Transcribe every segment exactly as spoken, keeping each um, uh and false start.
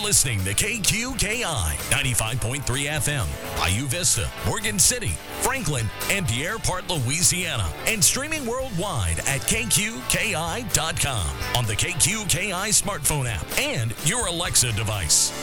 listening to K Q K I ninety-five point three F M, Bayou Vista, Morgan City, Franklin, and Pierre Part, Louisiana, and streaming worldwide at K Q K I dot com on the K Q K I smartphone app and your Alexa device.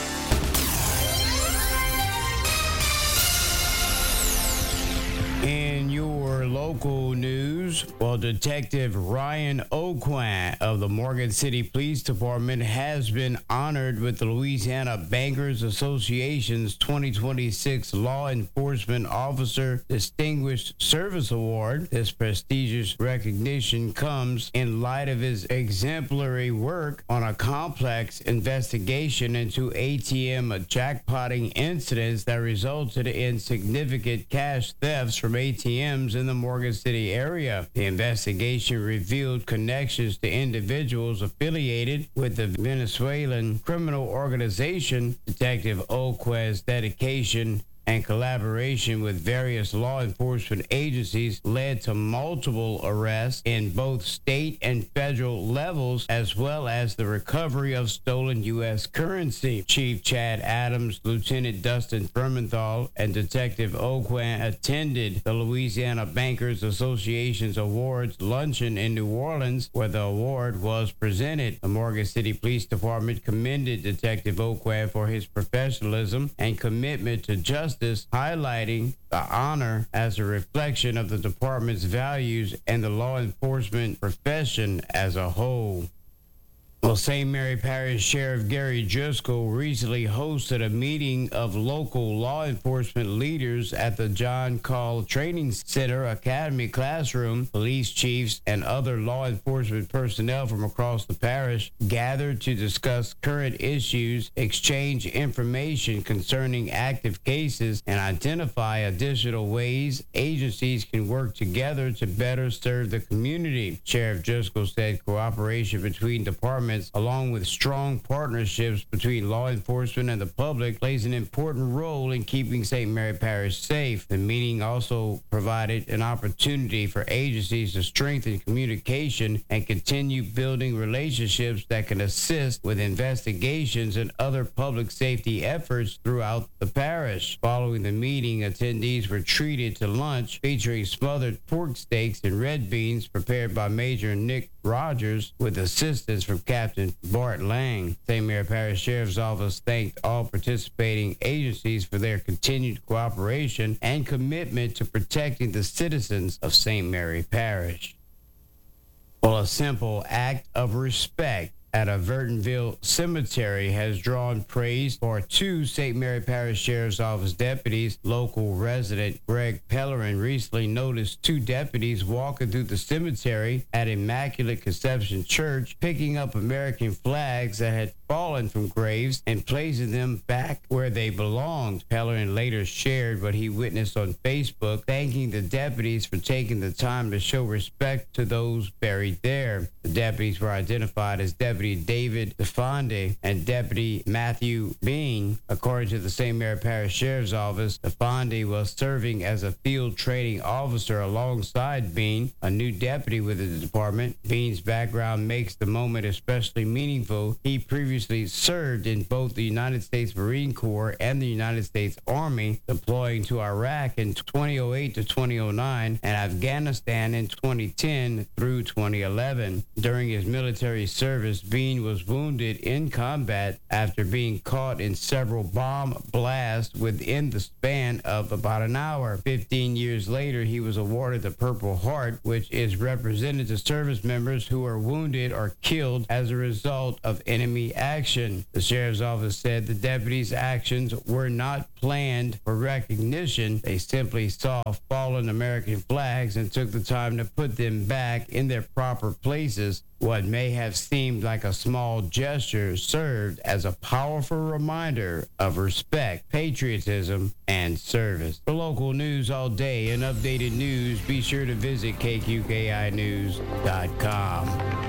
In your local news, well, Detective Ryan Aucoin of the Morgan City Police Department has been honored with the Louisiana Bankers Association's twenty twenty-six Law Enforcement Officer Distinguished Service Award. This prestigious recognition comes in light of his exemplary work on a complex investigation into A T M jackpotting incidents that resulted in significant cash thefts from A T Ms in the Morgan City area. The investigation revealed connections to individuals affiliated with the Venezuelan criminal organization. Detective Aucoin's dedication and collaboration with various law enforcement agencies led to multiple arrests in both state and federal levels, as well as the recovery of stolen U S currency. Chief Chad Adams, Lieutenant Dustin Firmenthal, and Detective Aucoin attended the Louisiana Bankers Association's awards luncheon in New Orleans, where the award was presented. The Morgan City Police Department commended Detective Aucoin for his professionalism and commitment to justice, highlighting the honor as a reflection of the department's values and the law enforcement profession as a whole. Well, Saint Mary Parish Sheriff Gary Driscoll recently hosted a meeting of local law enforcement leaders at the John Call Training Center Academy classroom. Police chiefs and other law enforcement personnel from across the parish gathered to discuss current issues, exchange information concerning active cases, and identify additional ways agencies can work together to better serve the community. Sheriff Driscoll said cooperation between departments, along with strong partnerships between law enforcement and the public, plays an important role in keeping Saint Mary Parish safe. The meeting also provided an opportunity for agencies to strengthen communication and continue building relationships that can assist with investigations and other public safety efforts throughout the parish. Following the meeting, attendees were treated to lunch featuring smothered pork steaks and red beans prepared by Major Nick Rogers with assistance from Captain Bart Lang. Saint Mary Parish Sheriff's Office thanked all participating agencies for their continued cooperation and commitment to protecting the citizens of Saint Mary Parish. Well, a simple act of respect at a Vertonville cemetery has drawn praise for two Saint Mary Parish Sheriff's Office deputies. Local resident Greg Pellerin recently noticed two deputies walking through the cemetery at Immaculate Conception Church, picking up American flags that had fallen from graves and placing them back where they belonged. Pellerin later shared what he witnessed on Facebook, thanking the deputies for taking the time to show respect to those buried there. The deputies were identified as Deputy David DeFonde and Deputy Matthew Bean. According to the Saint Mary Parish Sheriff's Office, DeFonde was serving as a field training officer alongside Bean, a new deputy with the department. Bean's background makes the moment especially meaningful. He previously served in both the United States Marine Corps and the United States Army, deploying to Iraq in twenty oh eight to twenty oh nine and Afghanistan in twenty ten through twenty eleven. During his military service, Bean was wounded in combat after being caught in several bomb blasts within the span of about an hour. Fifteen years later, he was awarded the Purple Heart, which is represented to service members who are wounded or killed as a result of enemy action. The sheriff's office said the deputies' actions were not planned for recognition. They simply saw fallen American flags and took the time to put them back in their proper places. What may have seemed like a small gesture served as a powerful reminder of respect, patriotism, and service. For local news all day and updated news, be sure to visit K Q K I news dot com.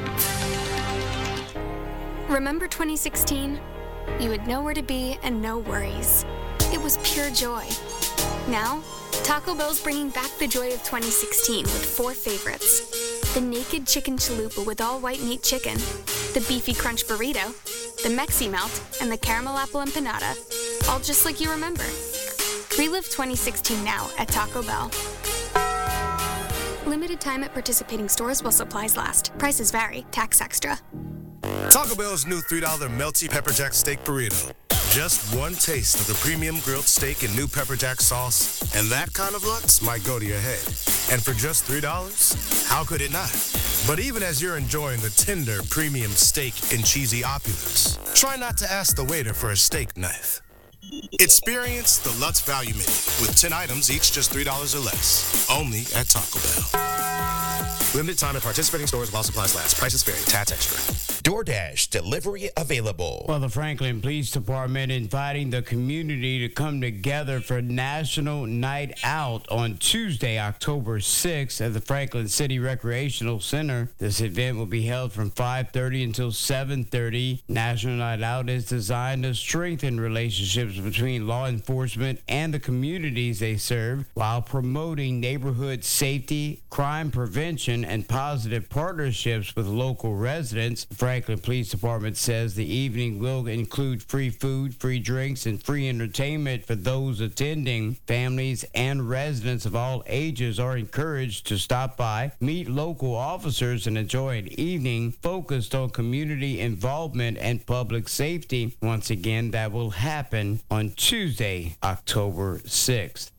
Remember twenty sixteen? You had nowhere to be and no worries. It was pure joy. Now, Taco Bell's bringing back the joy of twenty sixteen with four favorites. The Naked Chicken Chalupa with all white meat chicken, the Beefy Crunch Burrito, the Mexi Melt, and the Caramel Apple Empanada. All just like you remember. Relive twenty sixteen now at Taco Bell. Limited time at participating stores while supplies last. Prices vary. Tax extra. Taco Bell's new three dollar melty pepper jack steak burrito. Just one taste of the premium grilled steak and new pepper jack sauce, and that kind of lux might go to your head. And for just three dollars, how could it not? But even as you're enjoying the tender premium steak and cheesy opulence, try not to ask the waiter for a steak knife. Experience the Lutz Value Menu with ten items, each just three dollars or less. Only at Taco Bell. Limited time at participating stores while supplies last. Prices vary. Tax extra. DoorDash delivery available. Well, the Franklin Police Department inviting the community to come together for National Night Out on Tuesday, October sixth at the Franklin City Recreational Center. This event will be held from five thirty until seven thirty. National Night Out is designed to strengthen relationships between law enforcement and the communities they serve while promoting neighborhood safety, crime prevention, and positive partnerships with local residents. The Franklin Police Department says the evening will include free food, free drinks, and free entertainment for those attending. Families and residents of all ages are encouraged to stop by, meet local officers, and enjoy an evening focused on community involvement and public safety. Once again, that will happen on Tuesday, October sixth.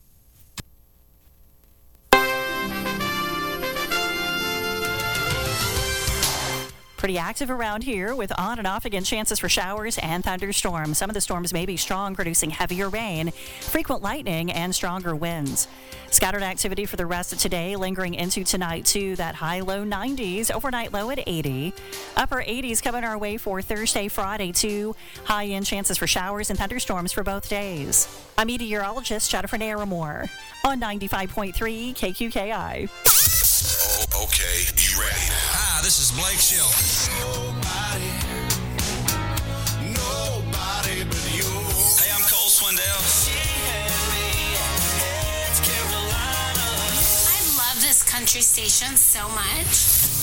Pretty active around here with on and off again chances for showers and thunderstorms. Some of the storms may be strong, producing heavier rain, frequent lightning, and stronger winds. Scattered activity for the rest of today, lingering into tonight too. That high low nineties, overnight low at eighty. Upper eighties coming our way for Thursday, Friday too. High end chances for showers and thunderstorms for both days. I'm meteorologist Jennifer Naramore on ninety-five point three K Q K I. Oh, okay, you ready? Hi, this is Blake Shelton. Nobody, nobody but you. Hey, I'm Cole Swindell. I love this country station so much.